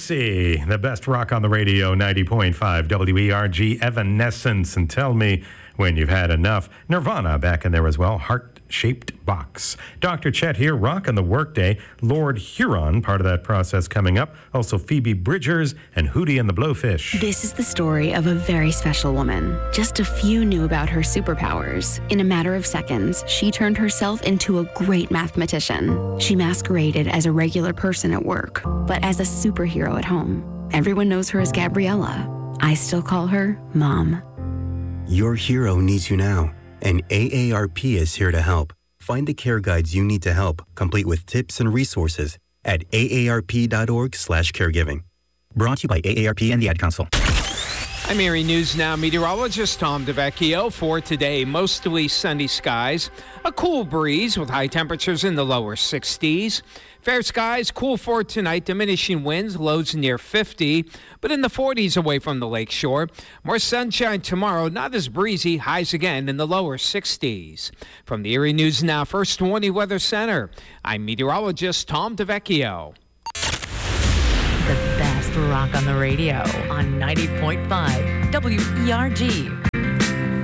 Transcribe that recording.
Morrissey, the best rock on the radio, 90.5 WERG, Evanescence, and Tell Me When You've Had Enough. Nirvana back in there as well, Heart-Shaped Box. Dr. Chet here, rocking the workday. Lord Huron, part of that process coming up. Also Phoebe Bridgers and Hootie and the Blowfish. This is the story of a very special woman. Just a few knew about her superpowers. In a matter of seconds, she turned herself into a great mathematician. She masqueraded as a regular person at work, but as a superhero at home. Everyone knows her as Gabriella. I still call her Mom. Your hero needs you now, and AARP is here to help. Find the care guides you need to help, complete with tips and resources at aarp.org/caregiving. Brought to you by AARP and the Ad Council. I'm Erie News Now meteorologist Tom DeVecchio. For today, mostly sunny skies, a cool breeze with high temperatures in the lower 60s. Fair skies, cool for tonight, diminishing winds, lows near 50, but in the 40s away from the lakeshore. More sunshine tomorrow, not as breezy, highs again in the lower 60s. From the Erie News Now First 20 Weather Center, I'm meteorologist Tom DeVecchio. The best rock on the radio on 90.5 WERG.